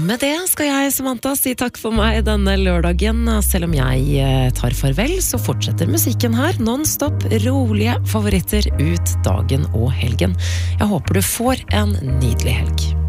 med det skal jeg, Samantha, si takk for meg denne lørdagen. Selv om jeg tar farvel, så fortsetter musikken her. Non-stop, rolige favoritter ut dagen og helgen. Jeg håper du får en nydelig helg.